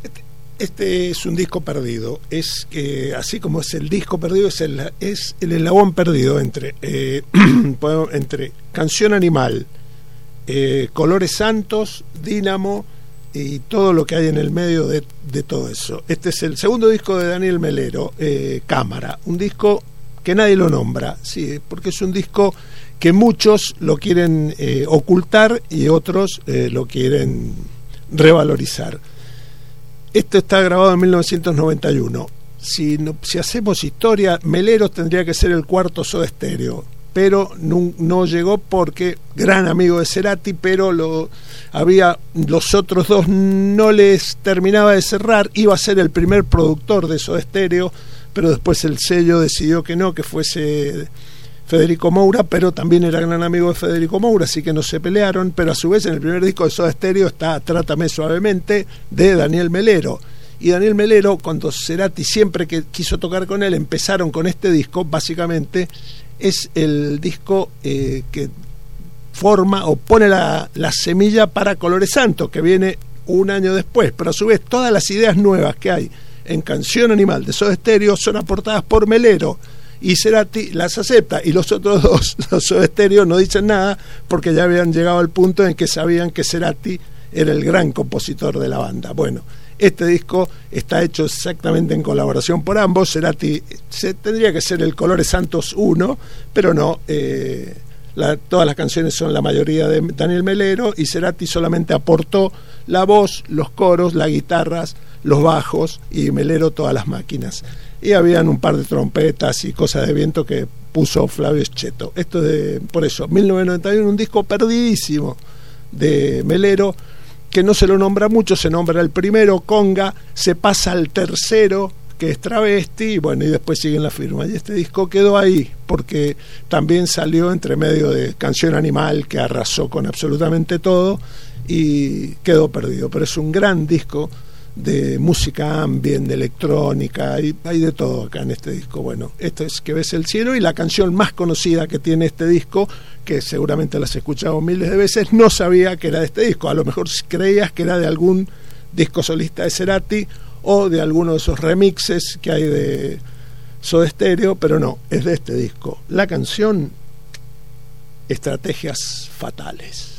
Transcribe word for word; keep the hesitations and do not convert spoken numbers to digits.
Este, este es un disco perdido. Es que, así como es el disco perdido, es el, es el eslabón perdido entre, eh, entre Canción Animal, eh, Colores Santos, Dínamo y todo lo que hay en el medio de, de todo eso. Este es el segundo disco de Daniel Melero, eh, Cámara, un disco que nadie lo nombra, sí, porque es un disco que muchos lo quieren eh, ocultar y otros eh, lo quieren revalorizar. Esto está grabado en mil novecientos noventa y uno. Si, no, si hacemos historia, Melero tendría que ser el cuarto Soda Stereo, pero no, no llegó porque gran amigo de Cerati, pero lo había los otros dos no les terminaba de cerrar. Iba a ser el primer productor de Soda Stereo, pero después el sello decidió que no, que fuese Federico Moura, pero también era gran amigo de Federico Moura, así que no se pelearon. Pero a su vez en el primer disco de Soda Stereo está Trátame Suavemente, de Daniel Melero. Y Daniel Melero, cuando Cerati siempre que quiso tocar con él, empezaron con este disco. Básicamente es el disco eh, que forma o pone la, la semilla para Colores Santos, que viene un año después. Pero a su vez todas las ideas nuevas que hay en Canción Animal de Soda Stereo son aportadas por Melero, y Cerati las acepta, y los otros dos, los Soda Stereo, no dicen nada porque ya habían llegado al punto en que sabían que Cerati era el gran compositor de la banda. Bueno, este disco está hecho exactamente en colaboración por ambos. Cerati se, tendría que ser el Colores Santos uno, pero no, eh, la, todas las canciones son la mayoría de Daniel Melero, y Cerati solamente aportó la voz, los coros, las guitarras, los bajos, y Melero todas las máquinas. Y habían un par de trompetas y cosas de viento que puso Flavio Escheto. Esto de, por eso, mil novecientos noventa y uno, un disco perdidísimo de Melero, que no se lo nombra mucho. Se nombra el primero, Conga, se pasa al tercero, que es Travesti, y bueno, y después siguen la firma. Y este disco quedó ahí, porque también salió entre medio de Canción Animal, que arrasó con absolutamente todo, y quedó perdido. Pero es un gran disco de música ambient, de electrónica, y hay de todo acá en este disco. Bueno, esto es Que ves el cielo, y la canción más conocida que tiene este disco, que seguramente la has escuchado miles de veces, no sabía que era de este disco. A lo mejor creías que era de algún disco solista de Cerati o de alguno de esos remixes que hay de Soda Stereo, pero no, es de este disco. La canción Estrategias Fatales.